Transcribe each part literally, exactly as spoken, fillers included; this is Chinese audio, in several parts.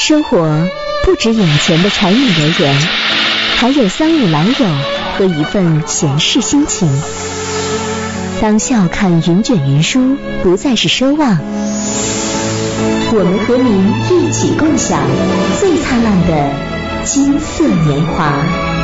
生活不止眼前的柴米油盐，还有三五老友和一份闲适心情。当笑看云卷云舒不再是奢望，我们和您一起共享最灿烂的金色年华。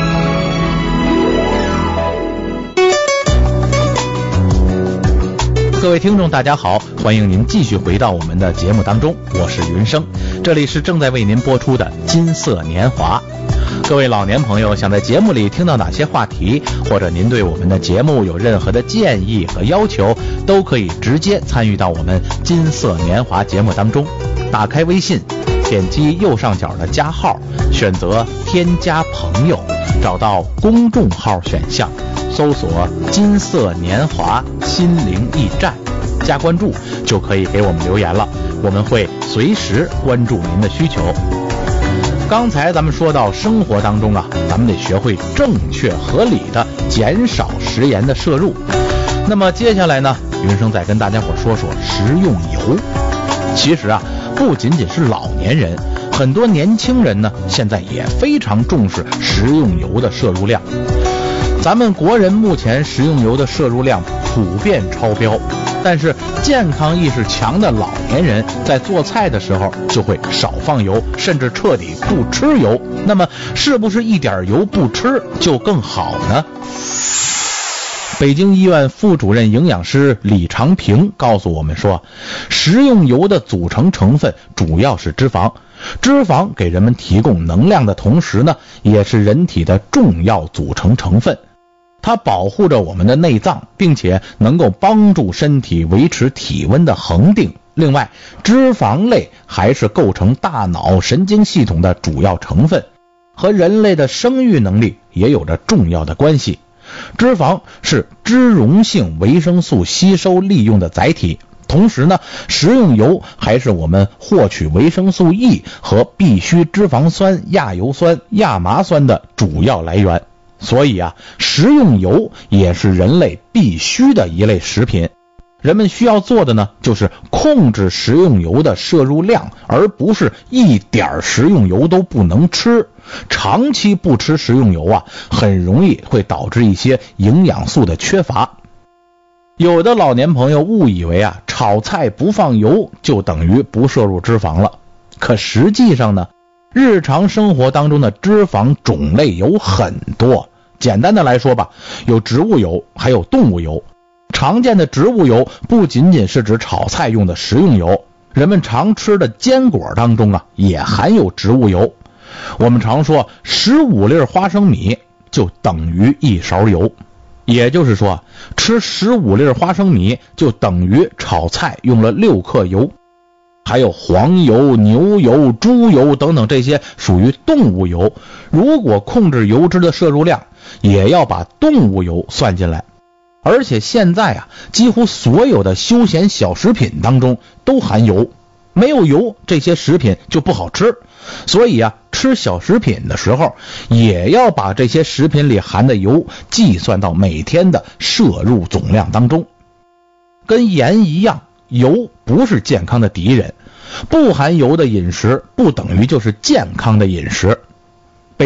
各位听众大家好，欢迎您继续回到我们的节目当中，我是云生，这里是正在为您播出的金色年华。各位老年朋友想在节目里听到哪些话题，或者您对我们的节目有任何的建议和要求，都可以直接参与到我们金色年华节目当中。打开微信，点击右上角的加号，选择添加朋友，找到公众号选项，搜索金色年华心灵驿站，加关注就可以给我们留言了，我们会随时关注您的需求。刚才咱们说到生活当中啊，咱们得学会正确合理的减少食盐的摄入。那么接下来呢，云生再跟大家伙说说食用油。其实啊，不仅仅是老年人，很多年轻人呢，现在也非常重视食用油的摄入量。咱们国人目前食用油的摄入量普遍超标，但是健康意识强的老年人在做菜的时候就会少放油，甚至彻底不吃油。那么是不是一点油不吃就更好呢？北京医院副主任营养师李长平告诉我们说，食用油的组成成分主要是脂肪，脂肪给人们提供能量的同时呢，也是人体的重要组成成分。它保护着我们的内脏，并且能够帮助身体维持体温的恒定。另外，脂肪类还是构成大脑神经系统的主要成分，和人类的生育能力也有着重要的关系。脂肪是脂溶性维生素吸收利用的载体，同时呢，食用油还是我们获取维生素 E 和必需脂肪酸、亚油酸、亚麻酸的主要来源。所以啊，食用油也是人类必须的一类食品。人们需要做的呢，就是控制食用油的摄入量，而不是一点食用油都不能吃。长期不吃食用油啊，很容易会导致一些营养素的缺乏。有的老年朋友误以为啊，炒菜不放油就等于不摄入脂肪了。可实际上呢，日常生活当中的脂肪种类有很多。简单的来说吧，有植物油，还有动物油。常见的植物油不仅仅是指炒菜用的食用油，人们常吃的坚果当中啊，也含有植物油。我们常说十五粒花生米就等于一勺油，也就是说，吃十五粒花生米就等于炒菜用了六克油。还有黄油、牛油、猪油等等，这些属于动物油。如果控制油脂的摄入量，也要把动物油算进来。而且现在啊，几乎所有的休闲小食品当中都含油，没有油，这些食品就不好吃。所以啊，吃小食品的时候，也要把这些食品里含的油计算到每天的摄入总量当中。跟盐一样，油不是健康的敌人，不含油的饮食不等于就是健康的饮食。